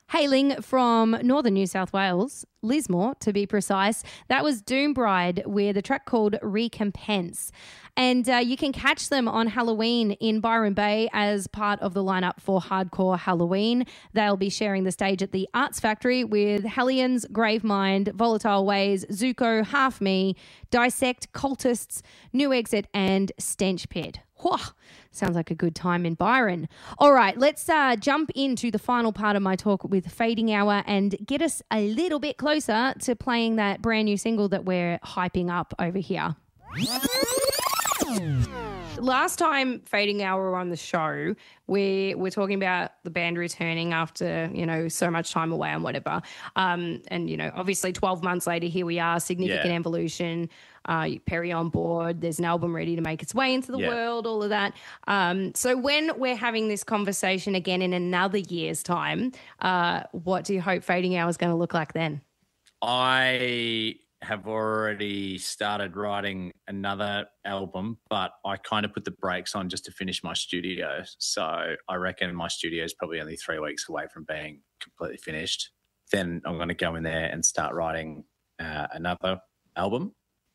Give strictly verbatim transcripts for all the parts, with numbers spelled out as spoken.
Hailing from northern New South Wales, Lismore to be precise, that was Doom Bride with a track called Recompense. And uh, you can catch them on Halloween in Byron Bay as part of the lineup for Hardcore Halloween. They'll be sharing the stage at the Arts Factory with Hellions, Gravemind, Volatile Ways, Zuko, Half Me, Dissect, Cultists, New Exit and Stench Pit. Whoa, sounds like a good time in Byron. All right, let's uh, jump into the final part of my talk with Fading Hour and get us a little bit closer to playing that brand new single that we're hyping up over here. Last time Fading Hour were on the show, we were talking about the band returning after, you know, so much time away and whatever. Um, and, you know, obviously twelve months later, here we are, significant yeah. evolution, uh, Perry on board, there's an album ready to make its way into the yeah. world, all of that. Um, so when we're having this conversation again in another year's time, uh, what do you hope Fading Hour is going to look like then? I have already started writing another album, but I kind of put the brakes on just to finish my studio. So I reckon my studio is probably only three weeks away from being completely finished. Then I'm going to go in there and start writing uh, another album.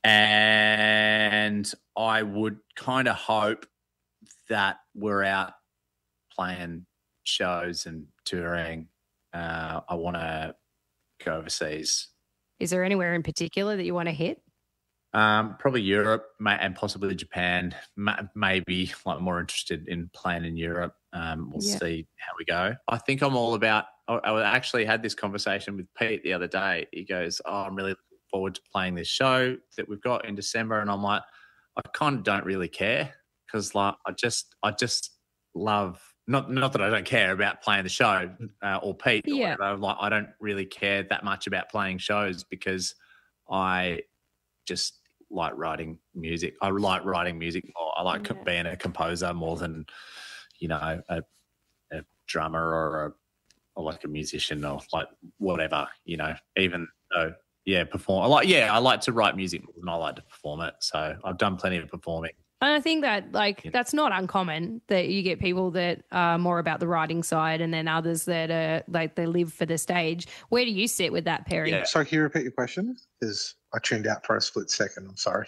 And I would kind of hope that we're out playing shows and touring. Uh, I want to go overseas. Is there anywhere in particular that you want to hit? Um, probably Europe and possibly Japan. Maybe like more interested in playing in Europe. Um, we'll yeah. see how we go. I think I'm all about. I actually had this conversation with Pete the other day. He goes, "Oh, I'm really looking forward to playing this show that we've got in December," and I'm like, I kind of don't really care because like I just I just love. Not not that I don't care about playing the show uh, or Pete or yeah. whatever. Like, I don't really care that much about playing shows because I just like writing music. I like writing music more. I like yeah. being a composer more than, you know, a, a drummer or, a, or like a musician or like whatever, you know, even though, yeah, perform. I like, yeah, I like to write music more than I like to perform it. So I've done plenty of performing. And I think that, like, that's not uncommon that you get people that are more about the writing side and then others that are, like, they live for the stage. Where do you sit with that, Perry? Yeah. Sorry, can you repeat your question? Because I tuned out for a split second. I'm sorry.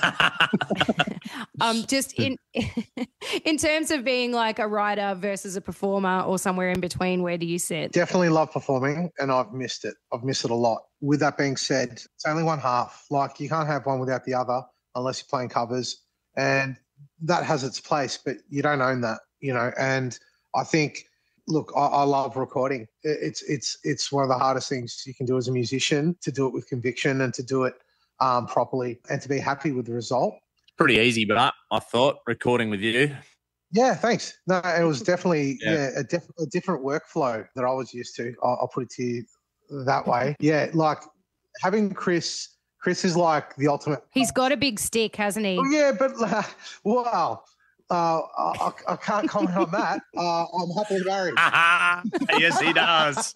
um, just in in terms of being, like, a writer versus a performer or somewhere in between, where do you sit? Definitely love performing, and I've missed it. I've missed it a lot. With that being said, it's only one half. Like, you can't have one without the other unless you're playing covers. And that has its place, but you don't own that, you know. And I think, look, I, I love recording. It's it's it's one of the hardest things you can do as a musician, to do it with conviction and to do it um, properly and to be happy with the result. Pretty easy, but I thought recording with you. Yeah, thanks. No, it was definitely yeah. Yeah, a, def- a different workflow that I was used to. I'll, I'll put it to you that way. Yeah, like having Chris. Chris is like the ultimate. He's got a big stick, hasn't he? Oh, yeah, but uh, wow. Uh, I, I can't comment on that. Uh, I'm happily married. Yes, he does.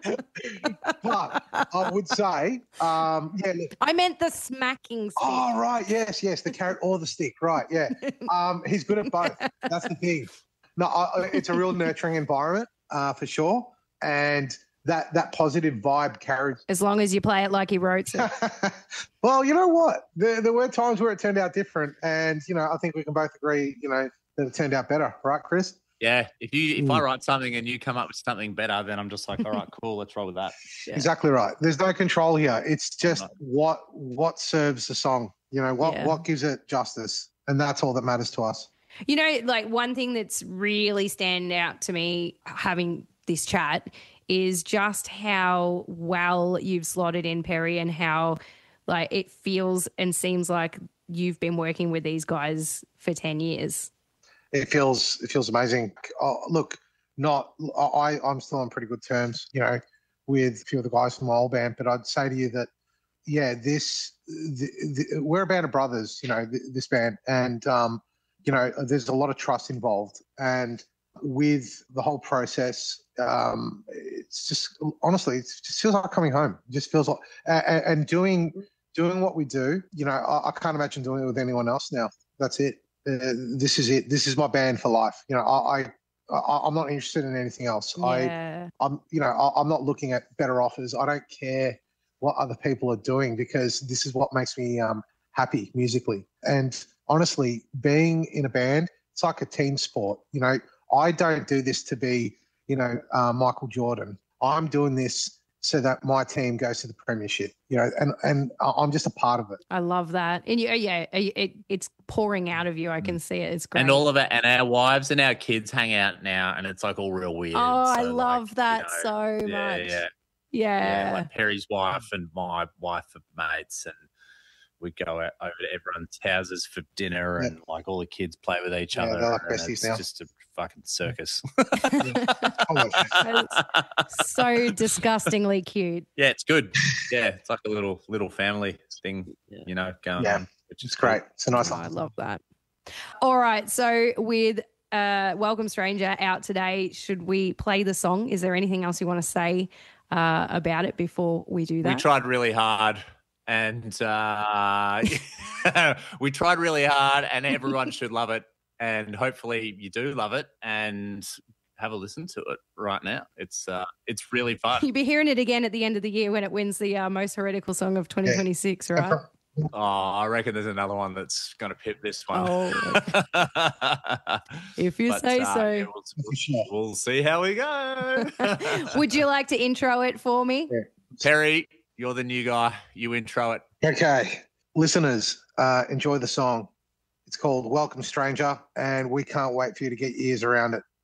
But I would say, um, yeah. Look, I meant the smacking stick. Oh, right. Yes, yes. The carrot or the stick. Right. Yeah. Um, he's good at both. That's the thing. No, I, it's a real nurturing environment uh, for sure. And that that positive vibe carries. As long as you play it like he wrote it. Well, you know what? There, there were times where it turned out different. And, you know, I think we can both agree, you know, that it turned out better. Right, Chris? Yeah. If you if mm. I write something and you come up with something better, then I'm just like, all right, cool, let's roll with that. Yeah. Exactly right. There's no control here. It's just no. what what serves the song, you know, what, yeah. what gives it justice. And that's all that matters to us. You know, like one thing that's really standing out to me having this chat is just how well you've slotted in, Perry, and how like it feels and seems like you've been working with these guys for ten years. It feels it feels amazing. Oh, look, not I I'm still on pretty good terms, you know, with a few of the guys from my old band, but I'd say to you that yeah, this the, the, we're a band of brothers, you know, this band, and um, you know, there's a lot of trust involved, and with the whole process, um, it's just honestly, it just feels like coming home. It just feels like, and, and doing doing what we do. You know, I, I can't imagine doing it with anyone else now. That's it. Uh, this is it. This is my band for life. You know, I, I I, I'm not interested in anything else. Yeah. I, I'm, you know, I, I'm not looking at better offers. I don't care what other people are doing because this is what makes me um, happy musically. And honestly, being in a band, it's like a team sport. You know, I don't do this to be, you know, uh, Michael Jordan. I'm doing this so that my team goes to the premiership, you know, and, and I'm just a part of it. I love that. And you, yeah, it, it's pouring out of you. I can see it. It's great. And all of it, and our wives and our kids hang out now, and it's like all real weird. Oh, I so, love like, that you know, so yeah, much. Yeah, yeah. Yeah, like Perry's wife and my wife are mates, and we go out over to everyone's houses for dinner, Yeah. and like all the kids play with each Yeah, other. they're like and besties it's now. just a fucking circus. It's so disgustingly cute. Yeah, it's good. Yeah, it's like a little little family thing, you know, going Yeah. on, which is It's great. cool. It's a nice Oh, one. I love that. All right. So with uh, Welcome Stranger out today, should we play the song? Is there anything else you want to say uh, about it before we do that? We tried really hard, and uh, we tried really hard, and everyone should love it, and hopefully you do love it, and have a listen to it right now. It's uh, it's really fun. You'll be hearing it again at the end of the year when it wins the uh, most heretical song of twenty twenty-six, Yeah. right? Oh, I reckon there's another one that's going to pip this one. Oh, if you But, say uh, so. yeah, we'll, we'll, we'll see how we go. Would you like to intro it for me? Yeah. Perry, you're the new guy. You intro it. Okay. Listeners, uh, enjoy the song. It's called Welcome Stranger, and we can't wait for you to get your ears around it.